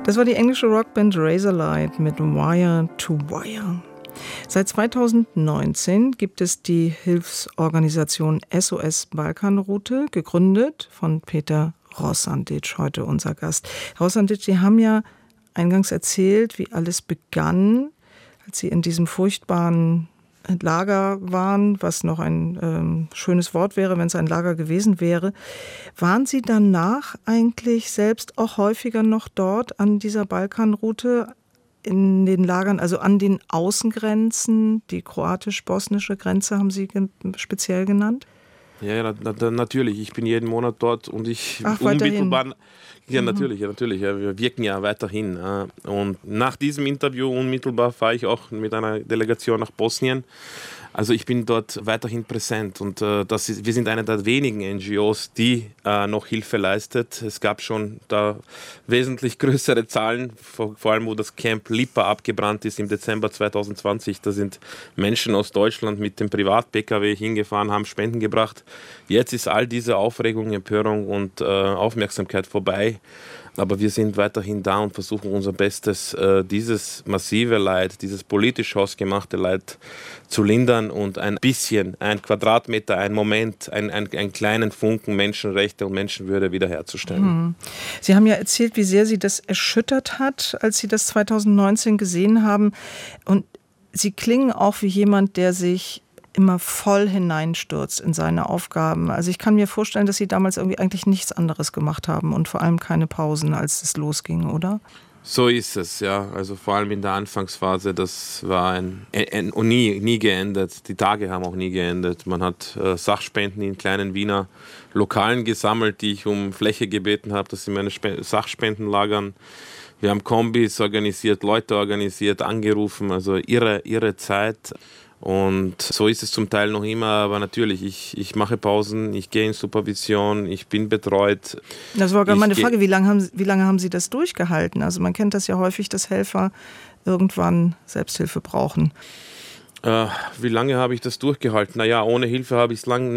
Das war die englische Rockband Razorlight mit Wire to Wire. Seit 2019 gibt es die Hilfsorganisation SOS Balkanroute, gegründet von Peter Rosandic, heute unser Gast. Herr Rosandic, Sie haben ja eingangs erzählt, wie alles begann, als Sie in diesem furchtbaren Lager waren, was noch ein schönes Wort wäre, wenn es ein Lager gewesen wäre. Waren Sie danach eigentlich selbst auch häufiger noch dort an dieser Balkanroute, in den Lagern, also an den Außengrenzen? Die kroatisch-bosnische Grenze haben Sie speziell genannt? Ja, natürlich. Ich bin jeden Monat dort und ich unmittelbar. Ja, natürlich. Ja, wir wirken ja weiterhin. Und nach diesem Interview unmittelbar fahre ich auch mit einer Delegation nach Bosnien. Also ich bin dort weiterhin präsent und wir sind eine der wenigen NGOs, die noch Hilfe leistet. Es gab schon da wesentlich größere Zahlen, vor allem wo das Camp Lipa abgebrannt ist im Dezember 2020. Da sind Menschen aus Deutschland mit dem Privat-PKW hingefahren, haben Spenden gebracht. Jetzt ist all diese Aufregung, Empörung und Aufmerksamkeit vorbei. Aber wir sind weiterhin da und versuchen unser Bestes, dieses massive Leid, dieses politisch hausgemachte Leid zu lindern und ein bisschen, ein Quadratmeter, ein Moment, einen kleinen Funken Menschenrechte und Menschenwürde wiederherzustellen. Sie haben ja erzählt, wie sehr Sie das erschüttert hat, als Sie das 2019 gesehen haben. Und Sie klingen auch wie jemand, der sich immer voll hineinstürzt in seine Aufgaben. Also ich kann mir vorstellen, dass Sie damals irgendwie eigentlich nichts anderes gemacht haben und vor allem keine Pausen, als es losging, oder? So ist es, ja. Also vor allem in der Anfangsphase, das war nie geendet. Die Tage haben auch nie geendet. Man hat Sachspenden in kleinen Wiener Lokalen gesammelt, die ich um Fläche gebeten habe, dass sie meine Sachspenden lagern. Wir haben Kombis organisiert, Leute organisiert, angerufen, also ihre Zeit. Und so ist es zum Teil noch immer, aber natürlich, ich mache Pausen, ich gehe in Supervision, ich bin betreut. Das war gerade meine Frage, wie lange haben Sie das durchgehalten? Also man kennt das ja häufig, dass Helfer irgendwann Selbsthilfe brauchen. Wie lange habe ich das durchgehalten? Naja, ohne Hilfe hätte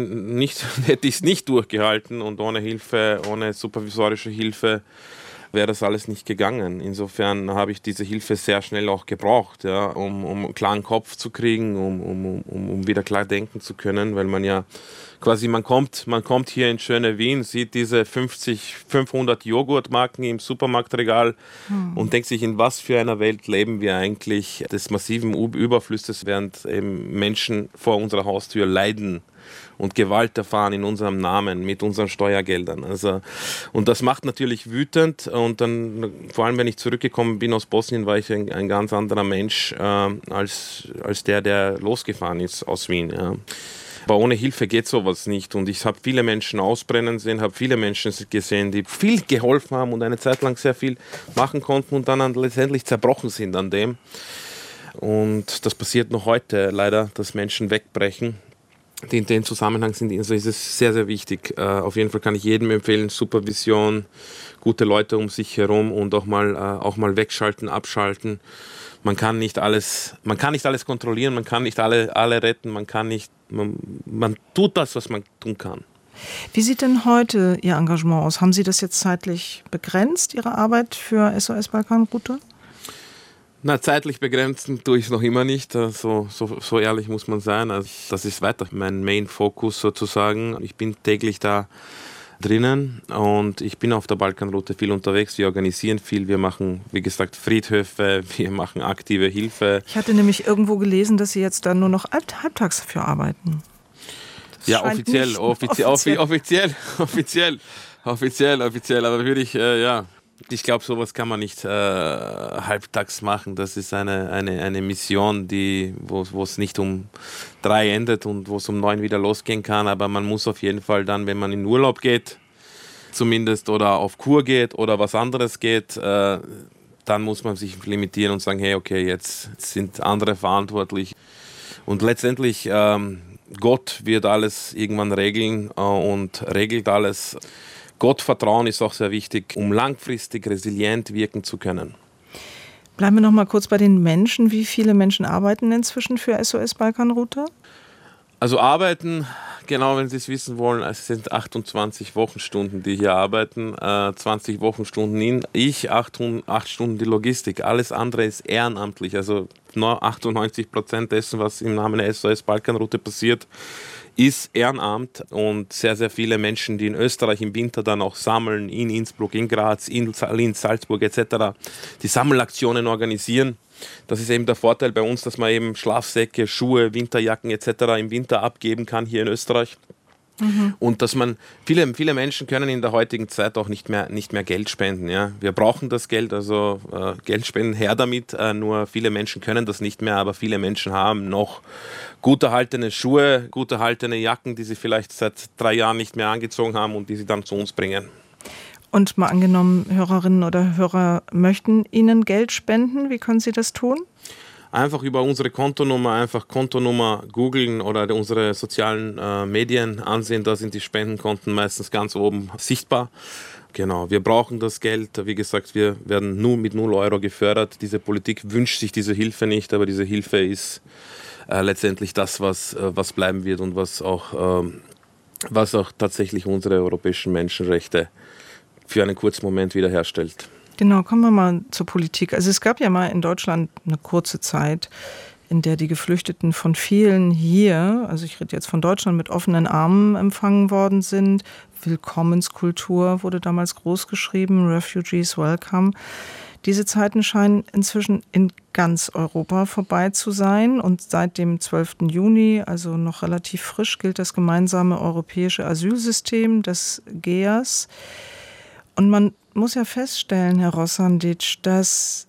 ich es nicht durchgehalten und ohne Hilfe, ohne supervisorische Hilfe wäre das alles nicht gegangen. Insofern habe ich diese Hilfe sehr schnell auch gebraucht, ja, um einen klaren Kopf zu kriegen, um wieder klar denken zu können, weil man ja quasi, man kommt hier in schöne Wien, sieht diese 500 Joghurtmarken im Supermarktregal und denkt sich, in was für einer Welt leben wir eigentlich des massiven Überflusses, während eben Menschen vor unserer Haustür leiden und Gewalt erfahren in unserem Namen, mit unseren Steuergeldern. Also, und das macht natürlich wütend. Und dann, vor allem wenn ich zurückgekommen bin aus Bosnien, war ich ein ganz anderer Mensch als der losgefahren ist aus Wien. Ja. Aber ohne Hilfe geht sowas nicht. Und ich habe viele Menschen ausbrennen sehen, habe viele Menschen gesehen, die viel geholfen haben und eine Zeit lang sehr viel machen konnten und dann letztendlich zerbrochen sind an dem. Und das passiert noch heute leider, dass Menschen wegbrechen. In dem Zusammenhang ist es sehr, sehr wichtig. Auf jeden Fall kann ich jedem empfehlen, Supervision, gute Leute um sich herum und auch mal wegschalten, abschalten. Man kann nicht alles kontrollieren, man kann nicht alle retten, man tut das, was man tun kann. Wie sieht denn heute Ihr Engagement aus? Haben Sie das jetzt zeitlich begrenzt, Ihre Arbeit für SOS Balkanroute? Na, zeitlich begrenzen tue ich es noch immer nicht, so ehrlich muss man sein. Also das ist weiter mein Main-Fokus sozusagen. Ich bin täglich da drinnen und ich bin auf der Balkanroute viel unterwegs. Wir organisieren viel, wir machen, wie gesagt, Friedhöfe, wir machen aktive Hilfe. Ich hatte nämlich irgendwo gelesen, dass Sie jetzt dann nur noch halbtags dafür arbeiten. Ja, offiziell, aber würde ich, ja. Ich glaube, sowas kann man nicht halbtags machen. Das ist eine Mission, wo es nicht um 3 endet und wo es um 9 wieder losgehen kann. Aber man muss auf jeden Fall dann, wenn man in Urlaub geht, zumindest oder auf Kur geht oder was anderes geht, dann muss man sich limitieren und sagen, hey, okay, jetzt sind andere verantwortlich. Und letztendlich, Gott wird alles irgendwann regeln und regelt alles. Gottvertrauen ist auch sehr wichtig, um langfristig resilient wirken zu können. Bleiben wir noch mal kurz bei den Menschen. Wie viele Menschen arbeiten inzwischen für SOS Balkanroute? Also arbeiten genau, wenn Sie es wissen wollen, es sind 28 Wochenstunden, die hier arbeiten, 20 Wochenstunden ich, 8 Stunden die Logistik. Alles andere ist ehrenamtlich. Also nur 98% dessen, was im Namen der SOS Balkanroute passiert, ist Ehrenamt, und sehr, sehr viele Menschen, die in Österreich im Winter dann auch sammeln, in Innsbruck, in Graz, in Linz, Salzburg etc., die Sammelaktionen organisieren. Das ist eben der Vorteil bei uns, dass man eben Schlafsäcke, Schuhe, Winterjacken etc. im Winter abgeben kann hier in Österreich. Und dass man, viele Menschen können in der heutigen Zeit auch nicht mehr Geld spenden. Ja. Wir brauchen das Geld, also Geld spenden, her damit. Nur viele Menschen können das nicht mehr, aber viele Menschen haben noch gut erhaltene Schuhe, gut erhaltene Jacken, die sie vielleicht seit 3 Jahren nicht mehr angezogen haben und die sie dann zu uns bringen. Und mal angenommen, Hörerinnen oder Hörer möchten Ihnen Geld spenden, wie können Sie das tun? Einfach über unsere Kontonummer googeln oder unsere sozialen Medien ansehen. Da sind die Spendenkonten meistens ganz oben sichtbar. Genau, wir brauchen das Geld. Wie gesagt, wir werden nur mit 0 Euro gefördert. Diese Politik wünscht sich diese Hilfe nicht, aber diese Hilfe ist letztendlich das, was bleiben wird und was auch tatsächlich unsere europäischen Menschenrechte für einen kurzen Moment wiederherstellt. Genau, kommen wir mal zur Politik. Also es gab ja mal in Deutschland eine kurze Zeit, in der die Geflüchteten von vielen hier, also ich rede jetzt von Deutschland, mit offenen Armen empfangen worden sind. Willkommenskultur wurde damals groß geschrieben, Refugees Welcome. Diese Zeiten scheinen inzwischen in ganz Europa vorbei zu sein, und seit dem 12. Juni, also noch relativ frisch, gilt das gemeinsame europäische Asylsystem, das GEAS. Und man muss ja feststellen, Herr Rosandic, dass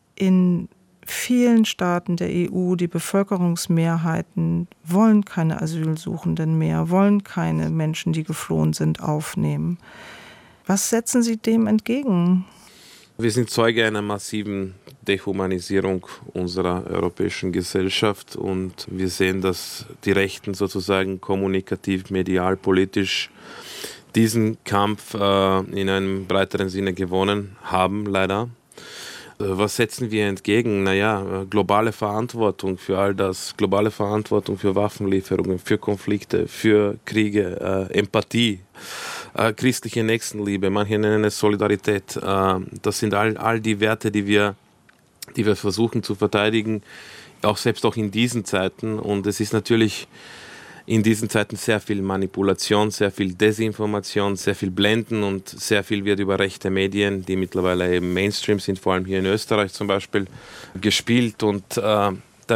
in vielen Staaten der EU die Bevölkerungsmehrheiten wollen keine Asylsuchenden mehr, wollen keine Menschen, die geflohen sind, aufnehmen. Was setzen Sie dem entgegen? Wir sind Zeuge einer massiven Dehumanisierung unserer europäischen Gesellschaft, und wir sehen, dass die Rechten sozusagen kommunikativ, medial, politisch diesen Kampf in einem breiteren Sinne gewonnen haben, leider. Was setzen wir entgegen? Naja, globale Verantwortung für all das, globale Verantwortung für Waffenlieferungen, für Konflikte, für Kriege, Empathie, christliche Nächstenliebe, manche nennen es Solidarität. Das sind all die Werte, die wir versuchen zu verteidigen, selbst auch in diesen Zeiten. Und es ist natürlich in diesen Zeiten sehr viel Manipulation, sehr viel Desinformation, sehr viel Blenden, und sehr viel wird über rechte Medien, die mittlerweile eben Mainstream sind, vor allem hier in Österreich zum Beispiel, gespielt. Und da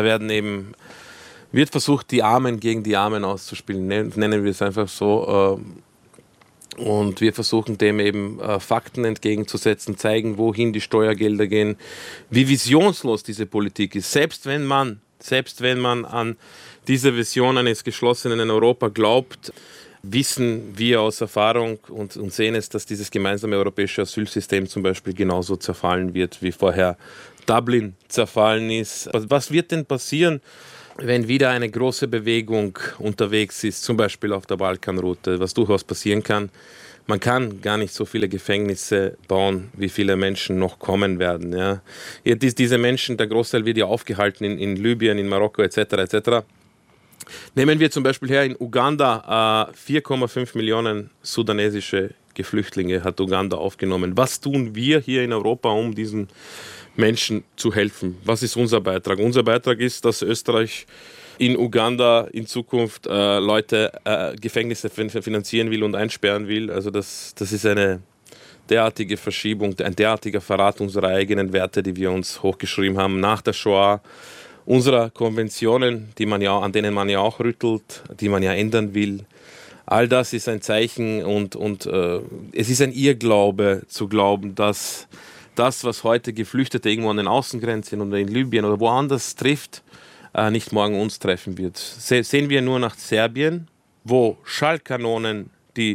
wird versucht, die Armen gegen die Armen auszuspielen, nennen wir es einfach so. Und wir versuchen dem eben Fakten entgegenzusetzen, zeigen, wohin die Steuergelder gehen, wie visionslos diese Politik ist. Selbst wenn man an diese Vision eines geschlossenen Europa glaubt, wissen wir aus Erfahrung und sehen es, dass dieses gemeinsame europäische Asylsystem zum Beispiel genauso zerfallen wird, wie vorher Dublin zerfallen ist. Was wird denn passieren, wenn wieder eine große Bewegung unterwegs ist, zum Beispiel auf der Balkanroute, was durchaus passieren kann? Man kann gar nicht so viele Gefängnisse bauen, wie viele Menschen noch kommen werden. Ja. Diese Menschen, der Großteil wird ja aufgehalten in Libyen, in Marokko etc. etc. Nehmen wir zum Beispiel her in Uganda, 4,5 Millionen sudanesische Geflüchtlinge hat Uganda aufgenommen. Was tun wir hier in Europa, um diesen Menschen zu helfen? Was ist unser Beitrag? Unser Beitrag ist, dass Österreich in Uganda in Zukunft Gefängnisse finanzieren will und einsperren will. Also das ist eine derartige Verschiebung, ein derartiger Verrat unserer eigenen Werte, die wir uns hochgeschrieben haben nach der Shoah, unserer Konventionen, an denen man ja auch rüttelt, die man ja ändern will. All das ist ein Zeichen, und es ist ein Irrglaube zu glauben, dass das, was heute Geflüchtete irgendwo an den Außengrenzen oder in Libyen oder woanders trifft, nicht morgen uns treffen wird. Sehen wir nur nach Serbien, wo Schallkanonen, die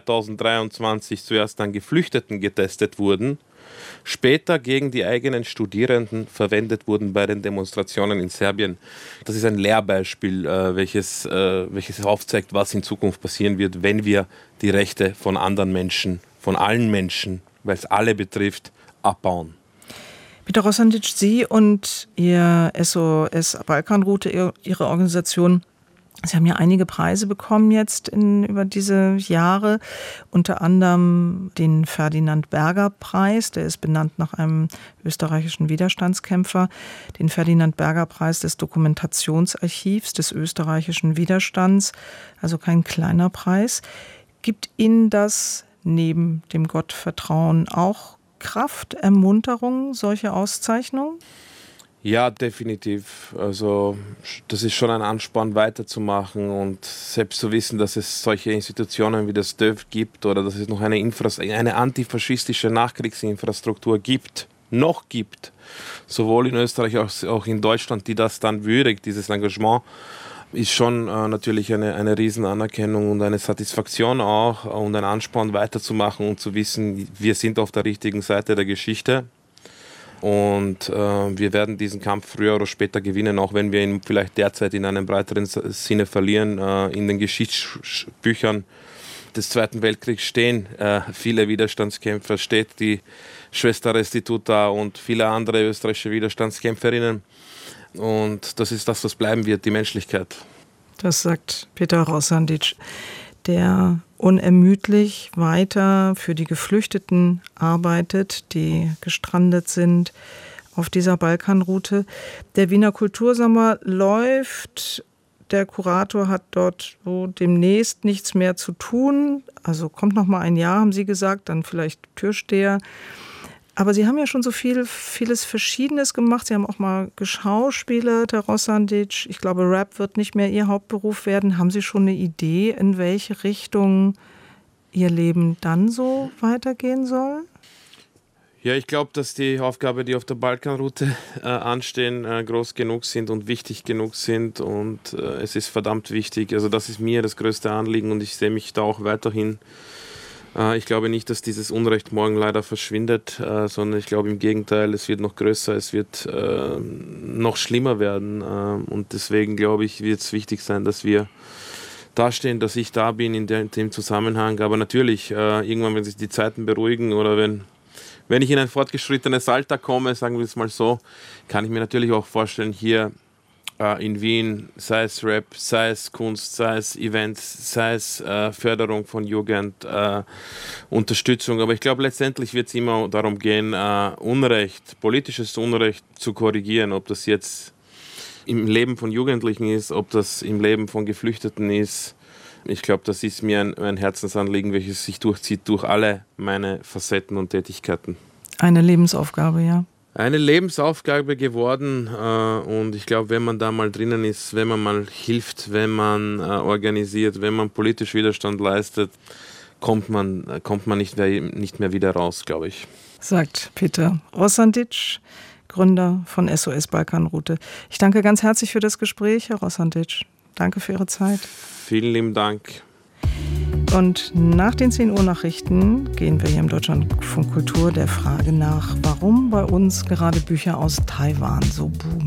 2023 zuerst an Geflüchteten getestet wurden, später gegen die eigenen Studierenden verwendet wurden bei den Demonstrationen in Serbien. Das ist ein Lehrbeispiel, welches aufzeigt, was in Zukunft passieren wird, wenn wir die Rechte von anderen Menschen, von allen Menschen, weil es alle betrifft, abbauen. Peter Rosandic, Sie und Ihr SOS Balkanroute, Ihre Organisation, Sie haben ja einige Preise bekommen jetzt über diese Jahre, unter anderem den Ferdinand-Berger-Preis, der ist benannt nach einem österreichischen Widerstandskämpfer, den Ferdinand-Berger-Preis des Dokumentationsarchivs des österreichischen Widerstands, also kein kleiner Preis. Gibt Ihnen das neben dem Gottvertrauen auch Kraft, Ermunterung, solche Auszeichnungen? Ja, definitiv. Also das ist schon ein Ansporn, weiterzumachen und selbst zu wissen, dass es solche Institutionen wie das DÖV gibt oder dass es noch eine antifaschistische Nachkriegsinfrastruktur noch gibt, sowohl in Österreich als auch in Deutschland, die das dann würdigt, dieses Engagement, ist schon natürlich eine Riesenanerkennung und eine Satisfaktion auch und ein Ansporn, weiterzumachen und zu wissen, wir sind auf der richtigen Seite der Geschichte. Und wir werden diesen Kampf früher oder später gewinnen, auch wenn wir ihn vielleicht derzeit in einem breiteren Sinne verlieren. In den Geschichtsbüchern des Zweiten Weltkriegs stehen viele Widerstandskämpfer, steht die Schwester Restituta und viele andere österreichische Widerstandskämpferinnen. Und das ist das, was bleiben wird, die Menschlichkeit. Das sagt Peter Rossandic, der unermüdlich weiter für die Geflüchteten arbeitet, die gestrandet sind auf dieser Balkanroute. Der Wiener Kultursommer läuft. Der Kurator hat dort so demnächst nichts mehr zu tun. Also kommt noch mal ein Jahr, haben Sie gesagt, dann vielleicht Türsteher. Aber Sie haben ja schon so vieles Verschiedenes gemacht. Sie haben auch mal geschauspielert, Herr Rossandic. Ich glaube, Rap wird nicht mehr Ihr Hauptberuf werden. Haben Sie schon eine Idee, in welche Richtung Ihr Leben dann so weitergehen soll? Ja, ich glaube, dass die Aufgaben, die auf der Balkanroute anstehen, groß genug sind und wichtig genug sind. Und es ist verdammt wichtig. Also das ist mir das größte Anliegen und ich sehe mich da auch weiterhin. Ich glaube nicht, dass dieses Unrecht morgen leider verschwindet, sondern ich glaube im Gegenteil, es wird noch größer, es wird noch schlimmer werden. Und deswegen glaube ich, wird es wichtig sein, dass wir dastehen, dass ich da bin in dem Zusammenhang. Aber natürlich, irgendwann, wenn sich die Zeiten beruhigen oder wenn ich in ein fortgeschrittenes Alter komme, sagen wir es mal so, kann ich mir natürlich auch vorstellen, hier in Wien, sei es Rap, sei es Kunst, sei es Events, sei es Förderung von Jugend, Unterstützung. Aber ich glaube, letztendlich wird es immer darum gehen, politisches Unrecht zu korrigieren, ob das jetzt im Leben von Jugendlichen ist, ob das im Leben von Geflüchteten ist. Ich glaube, das ist mir ein Herzensanliegen, welches sich durchzieht durch alle meine Facetten und Tätigkeiten. Eine Lebensaufgabe, ja. Eine Lebensaufgabe geworden und ich glaube, wenn man da mal drinnen ist, wenn man mal hilft, wenn man organisiert, wenn man politisch Widerstand leistet, kommt man nicht mehr wieder raus, glaube ich. Sagt Peter Rossandic, Gründer von SOS Balkanroute. Ich danke ganz herzlich für das Gespräch, Herr Rossandic. Danke für Ihre Zeit. Vielen lieben Dank. Und nach den 10 Uhr Nachrichten gehen wir hier im Deutschlandfunk Kultur der Frage nach, warum bei uns gerade Bücher aus Taiwan so boomen.